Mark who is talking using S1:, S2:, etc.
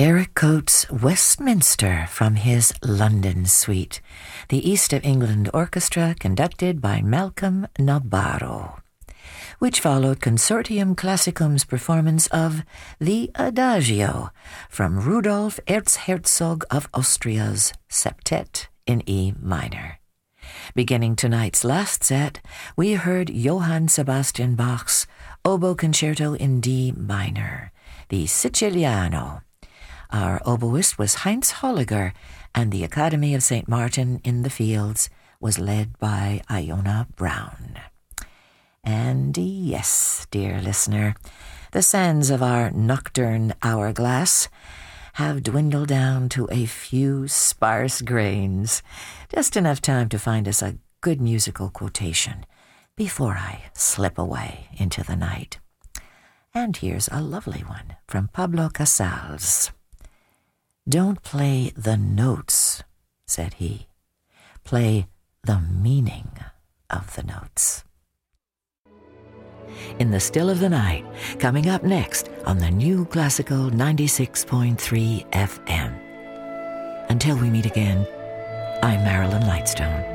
S1: Eric Coates' Westminster from his London Suite, the East of England Orchestra conducted by Malcolm Nabarro, which followed Consortium Classicum's performance of the Adagio from Rudolf Erzherzog of Austria's Septet in E minor. Beginning tonight's last set, we heard Johann Sebastian Bach's Oboe Concerto in D minor, the Siciliano. Our oboist was Heinz Holliger, and the Academy of St. Martin in the Fields was led by Iona Brown. And yes, dear listener, the sands of our nocturne hourglass have dwindled down to a few sparse grains, just enough time to find us a good musical quotation before I slip away into the night. And here's a lovely one from Pablo Casals. "Don't play the notes," said he. "Play the meaning of the notes." In the Still of the Night, coming up next on the New Classical 96.3 FM. Until we meet again, I'm Marilyn Lightstone.